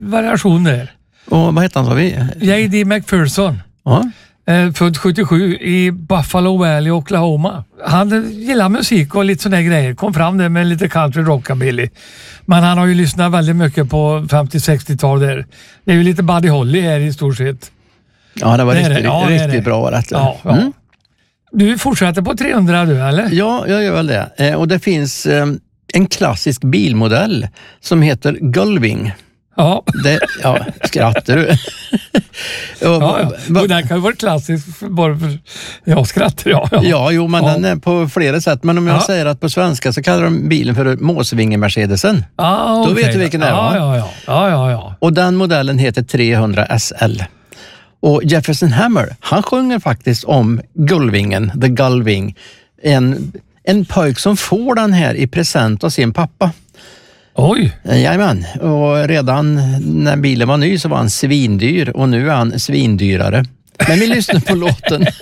variation där. Och vad heter han, sa vi? J.D. McPherson. Ja. Född 77 i Buffalo Valley, Oklahoma. Han gillar musik och lite sådana grejer. Kom fram där med lite country rockabilly. Men han har ju lyssnat väldigt mycket på 50-60-tal där. Det är ju lite Buddy Holly här i stort sett. Ja, det var riktigt bra rätt. Ja. Du fortsätter på 300 du, eller? Ja, jag gör väl det. Och det finns en klassisk bilmodell som heter Gullwing. Ja. Skrattar du? Och den kan ju vara klassisk bara för jag skrattar. Men den är på flera sätt. Men om jag säger att på svenska så kallar de bilen för Måsvinge-Mercedesen. Då vet du vilken det är, va? Ja. Och den modellen heter 300 SL. Och Jefferson Hammer, han sjunger faktiskt om Gullwingen, The Gullwing. En pojk som får den här i present av sin pappa. Oj! Jajamän, och redan när bilen var ny så var han svindyr och nu är han svindyrare. Men vi lyssnar på låten.